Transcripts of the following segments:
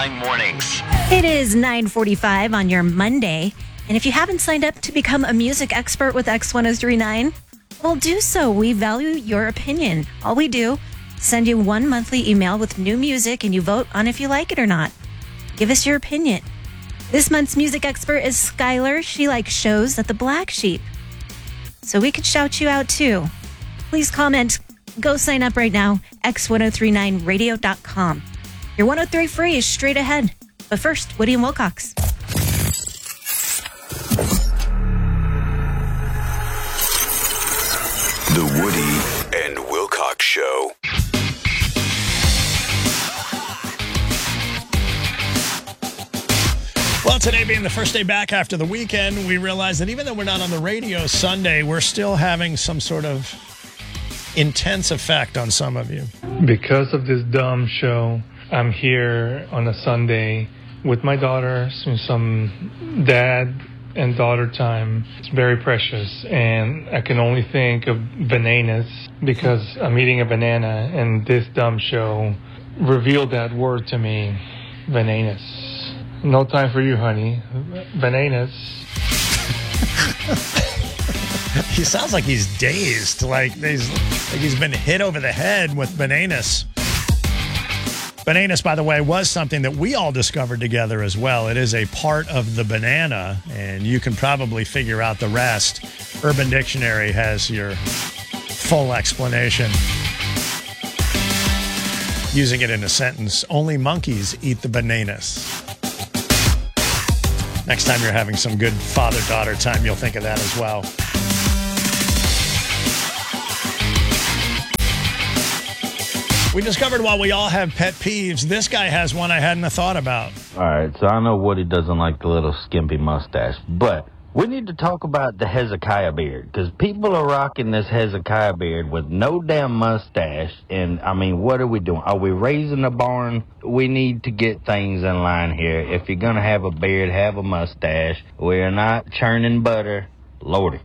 1039 mornings. It is 9:45 on your Monday. And if you haven't signed up to become a music expert with X1039, well, do so. We value your opinion. All we do, send you one monthly email with new music and you vote on if you like it or not. Give us your opinion. This month's music expert is Skylar. She likes shows at the Black Sheep. So we could shout you out too. Please comment. Go sign up right now. X1039radio.com. Your 103 free is straight ahead. But first, Woody and Wilcox. The Woody and Wilcox Show. Well, today being the first day back after the weekend, we realized that even though we're not on the radio Sunday, we're still having some sort of intense effect on some of you. Because of this dumb show, I'm here on a Sunday with my daughter, some dad and daughter time. It's very precious, and I can only think of bananas because I'm eating a banana, and this dumb show revealed that word to me, bananas. No time for you, honey. Bananas. He sounds like he's dazed, like he's been hit over the head with bananas. Bananas, by the way, was something that we all discovered together as well. It is a part of the banana, and you can probably figure out the rest. Urban Dictionary has your full explanation. Using it in a sentence, only monkeys eat the bananas. Next time you're having some good father-daughter time, you'll think of that as well. We discovered while we all have pet peeves, this guy has one I hadn't thought about. All right, so I know Woody doesn't like the little skimpy mustache, but we need to talk about the Hezekiah beard, because people are rocking this Hezekiah beard with no damn mustache, and, I mean, what are we doing? Are we raising a barn? We need to get things in line here. If you're going to have a beard, have a mustache. We're not churning butter. Lordy.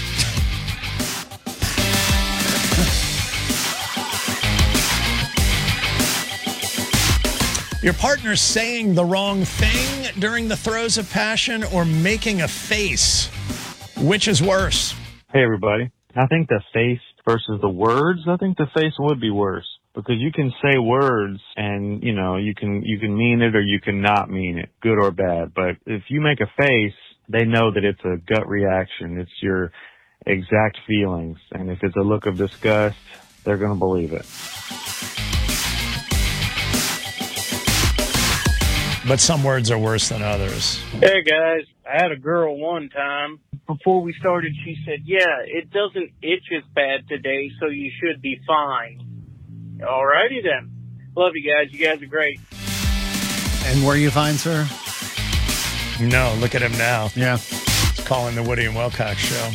Your partner saying the wrong thing during the throes of passion or making a face. Which is worse? Hey, everybody. I think the face versus the words, I think the face would be worse. Because you can say words and, you know, you can mean it or you can not mean it, good or bad. But if you make a face, they know that it's a gut reaction. It's your exact feelings. And if it's a look of disgust, they're going to believe it. But some words are worse than others. Hey, guys. I had a girl one time. Before we started, she said, yeah, it doesn't itch as bad today, so you should be fine. All righty, then. Love you guys. You guys are great. And were you fine, sir? No, look at him now. Yeah. He's calling the Woody and Wilcox Show.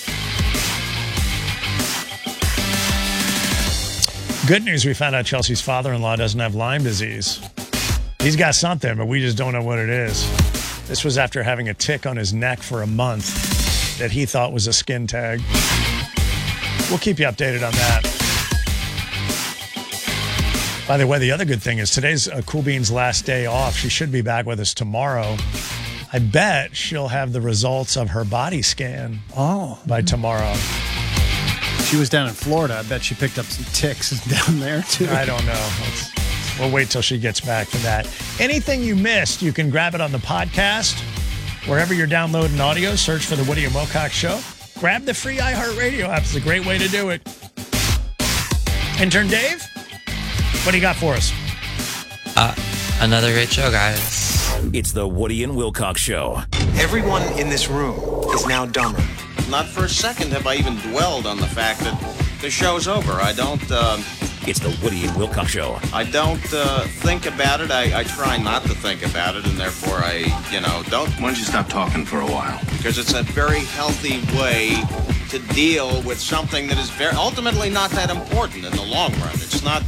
Good news, we found out Chelsea's father-in-law doesn't have Lyme disease. He's got something, but we just don't know what it is. This was after having a tick on his neck for a month that he thought was a skin tag. We'll keep you updated on that. By the way, the other good thing is today's Cool Bean's last day off. She should be back with us tomorrow. I bet she'll have the results of her body scan by tomorrow. She was down in Florida. I bet she picked up some ticks down there, too. I don't know. We'll wait till she gets back for that. Anything you missed, you can grab it on the podcast. Wherever you're downloading audio, search for the Woody and Wilcox Show. Grab the free iHeartRadio app. It's a great way to do it. Intern Dave, what do you got for us? Another great show, guys. It's the Woody and Wilcox Show. Everyone in this room is now dumber. Not for a second have I even dwelled on the fact that the show's over. I don't... It's the Woody and Wilcox Show. I don't think about it. I try not to think about it, and therefore I, don't. Why don't you stop talking for a while? Because it's a very healthy way to deal with something that is ultimately not that important in the long run. It's not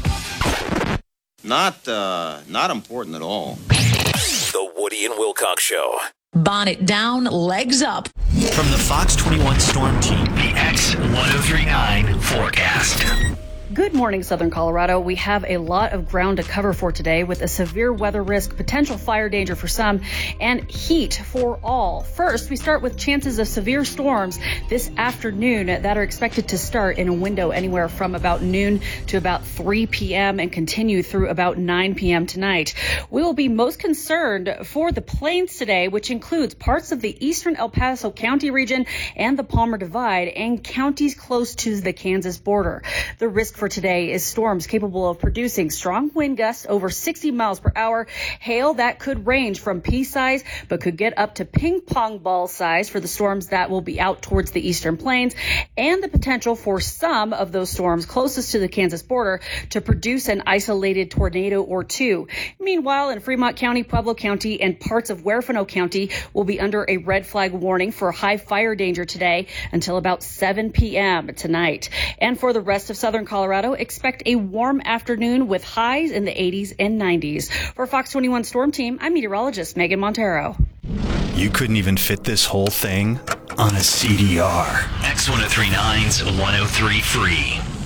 important at all. The Woody and Wilcox Show. Bonnet down, legs up. From the Fox 21 Storm Team, the X1039 forecast. Good morning, Southern Colorado. We have a lot of ground to cover for today with a severe weather risk, potential fire danger for some, and heat for all. First, we start with chances of severe storms this afternoon that are expected to start in a window anywhere from about noon to about 3 p.m. and continue through about 9 p.m. tonight. We will be most concerned for the plains today, which includes parts of the eastern El Paso County region and the Palmer Divide and counties close to the Kansas border. The risk for today is storms capable of producing strong wind gusts over 60 miles per hour, hail that could range from pea size but could get up to ping pong ball size for the storms that will be out towards the eastern plains, and the potential for some of those storms closest to the Kansas border to produce an isolated tornado or two. Meanwhile, in Fremont County, Pueblo County, and parts of Huerfano County will be under a red flag warning for high fire danger today until about 7 p.m. tonight. And for the rest of Southern Colorado, expect a warm afternoon with highs in the 80s and 90s. For Fox 21 Storm Team, I'm meteorologist Megan Montero. You couldn't even fit this whole thing on a CDR. X1039's 103 free.